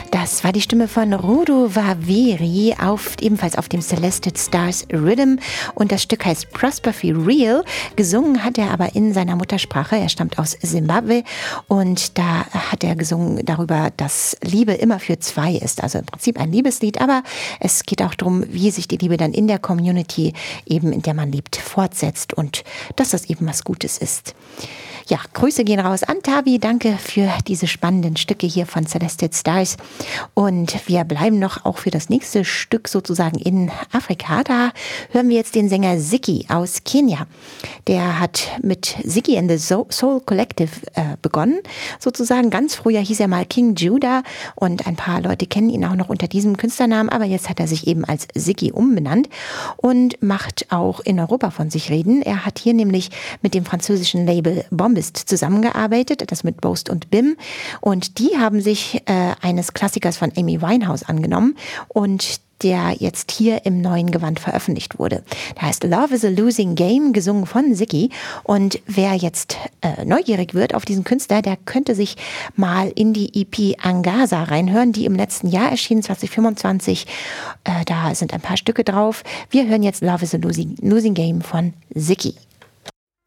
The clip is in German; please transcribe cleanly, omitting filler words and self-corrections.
Das war die Stimme von Rudo Vaveri, ebenfalls auf dem Celested Stars Rhythm, und das Stück heißt Prosper Be Real. Gesungen hat er aber in seiner Muttersprache. Er stammt aus Simbabwe und da hat er gesungen darüber, dass Liebe immer für zwei ist. Also im Prinzip ein Liebeslied, aber es geht auch darum, wie sich die Liebe dann in der Community, eben in der man lebt, fortsetzt und dass das eben was Gutes ist. Ja, Grüße gehen raus an Tavi. Danke für diese spannenden Stücke hier von Celested Stars. Und wir bleiben noch auch für das nächste Stück sozusagen in Afrika. Da hören wir jetzt den Sänger Ziggy aus Kenia. Der hat mit Ziggy and the Soul Collective begonnen. Sozusagen ganz früher hieß er mal King Judah und ein paar Leute kennen ihn auch noch unter diesem Künstlernamen. Aber jetzt hat er sich eben als Ziggy umbenannt und macht auch in Europa von sich reden. Er hat hier nämlich mit dem französischen Label Bombist zusammengearbeitet, das mit Boast und Bim, und die haben sich eines Klassikers von Amy Winehouse angenommen und der jetzt hier im neuen Gewand veröffentlicht wurde. Der heißt Love is a Losing Game, gesungen von Ziggy. Und wer jetzt neugierig wird auf diesen Künstler, der könnte sich mal in die EP Angasa reinhören, die im letzten Jahr erschien, 2025. Da sind ein paar Stücke drauf. Wir hören jetzt Love is a Losing Game von Ziggy.